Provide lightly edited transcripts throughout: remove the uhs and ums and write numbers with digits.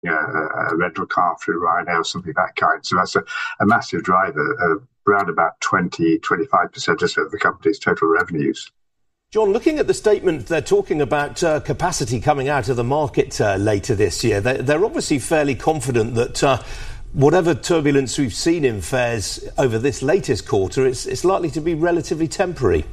a rental car through Ryanair or something of that kind. So that's a massive driver, around about 20-25% just of the company's total revenues. John, looking at the statement, they're talking about capacity coming out of the market later this year. They're obviously fairly confident that whatever turbulence we've seen in fares over this latest quarter, it's likely to be relatively temporary.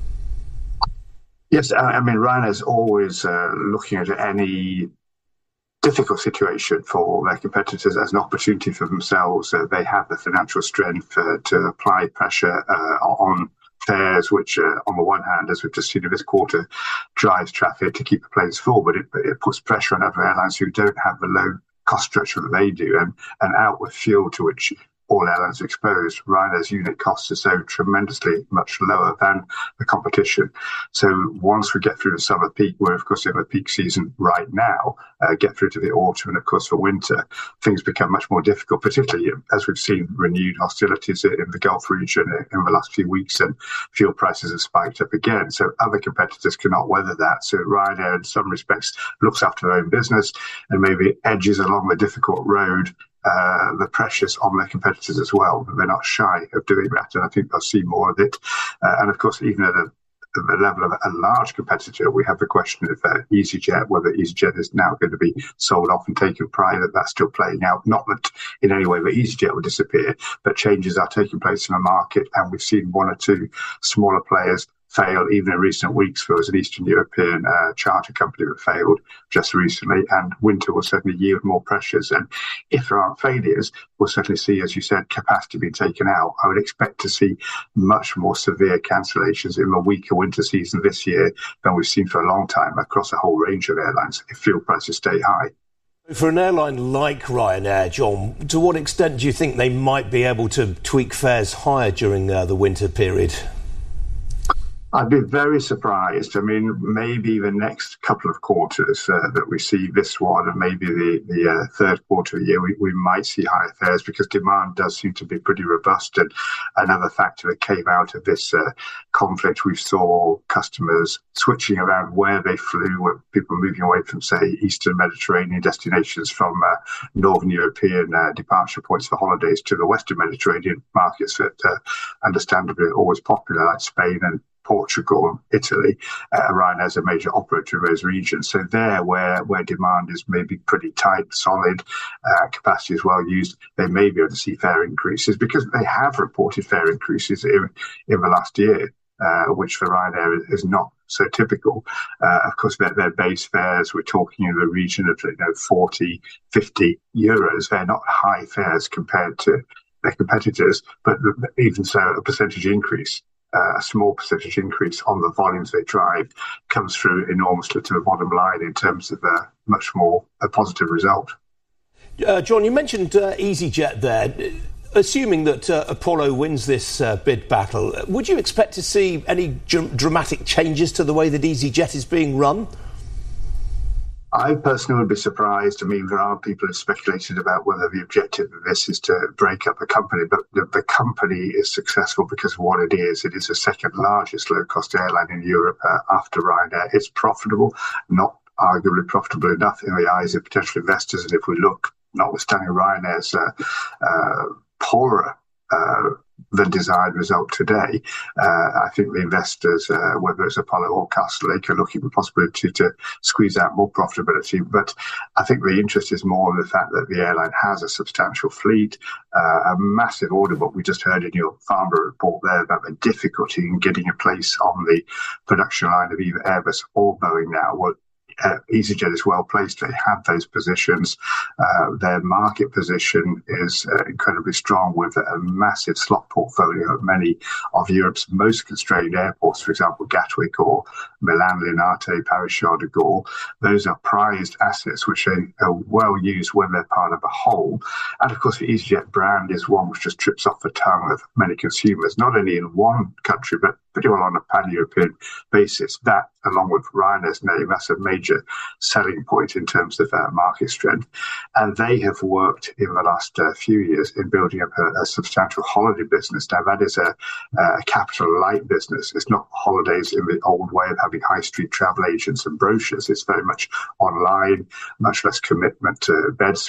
Yes, I mean, Ryanair's always looking at any difficult situation for their competitors as an opportunity for themselves. They have the financial strength to apply pressure on fares, which on the one hand, as we've just seen in this quarter, drives traffic to keep the planes full, but it puts pressure on other airlines who don't have the low cost structure that they do, and out with fuel to which all airlines are exposed. Ryanair's unit costs are so tremendously much lower than the competition. So once we get through the summer peak, we're of course in the peak season right now, get through to the autumn and of course for winter, things become much more difficult, particularly as we've seen renewed hostilities in the Gulf region in the last few weeks, and fuel prices have spiked up again. So other competitors cannot weather that. So Ryanair in some respects looks after their own business and maybe edges along the difficult road the pressures on their competitors as well. They're not shy of doing that, and I think they'll see more of it. And of course, even at the level of a large competitor, we have the question of EasyJet, whether EasyJet is now going to be sold off and taken private. That's still playing out. Not that in any way that EasyJet will disappear, but changes are taking place in the market, and we've seen one or two smaller players fail even in recent weeks. There was an Eastern European charter company that failed just recently, and winter will certainly yield more pressures. And if there aren't failures, we'll certainly see, as you said, capacity being taken out. I would expect to see much more severe cancellations in the weaker winter season this year than we've seen for a long time across a whole range of airlines if fuel prices stay high. For an airline like Ryanair, John, to what extent do you think they might be able to tweak fares higher during the winter period? I'd be very surprised. I mean, maybe the next couple of quarters that we see this one, and maybe the third quarter of the year, we might see higher fares because demand does seem to be pretty robust. And another factor that came out of this conflict, we saw customers switching around where they flew, with people moving away from, say, Eastern Mediterranean destinations from Northern European departure points for holidays to the Western Mediterranean markets that understandably are always popular, like Spain and Portugal, Italy. Ryanair is a major operator in those regions. So there, where demand is maybe pretty tight, solid, capacity is well used, they may be able to see fare increases because they have reported fare increases in the last year, which for Ryanair is not so typical. Of course, their base fares, we're talking in the region of 40, 50 euros. They're not high fares compared to their competitors, but even so, a percentage increase. A small percentage increase on the volumes they drive comes through enormously to the bottom line in terms of a much more positive result. John, you mentioned EasyJet there. Assuming that Apollo wins this bid battle, would you expect to see any dramatic changes to the way that EasyJet is being run? I personally would be surprised. I mean, there are people who have speculated about whether the objective of this is to break up a company, but the company is successful because of what it is. It is the second largest low-cost airline in Europe after Ryanair. It's profitable, not arguably profitable enough in the eyes of potential investors. And if we look, notwithstanding Ryanair's poorer than desired result today, I think the investors, whether it's Apollo or Castlelake, are looking for the possibility to squeeze out more profitability. But I think the interest is more in the fact that the airline has a substantial fleet, a massive order book. We just heard in your Farnborough report there about the difficulty in getting a place on the production line of either Airbus or Boeing now. Well, EasyJet is well placed. They have those positions. Their market position is incredibly strong with a massive slot portfolio at many of Europe's most constrained airports, for example, Gatwick or Milan Linate, Paris Charles de Gaulle. Those are prized assets which are well used when they're part of a whole. And of course, the EasyJet brand is one which just trips off the tongue of many consumers, not only in one country, but pretty well on a pan-European basis. That, along with Ryanair's name, that's a major selling point in terms of market strength. And they have worked in the last few years in building up a substantial holiday business. Now, that is a capital light business. It's not holidays in the old way of having high street travel agents and brochures. It's very much online, much less commitment to beds